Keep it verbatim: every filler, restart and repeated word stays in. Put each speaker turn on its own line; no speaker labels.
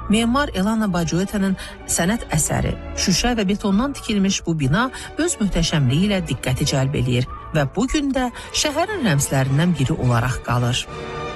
Memar Elana Bajoyeta'nın sənət əsəri, şüşə və betondan tikilmiş bu bina öz möhtəşəmliyi ilə diqqəti cəlb eləyir və bu gün də şəhərin rəmzlərindən biri olaraq qalır.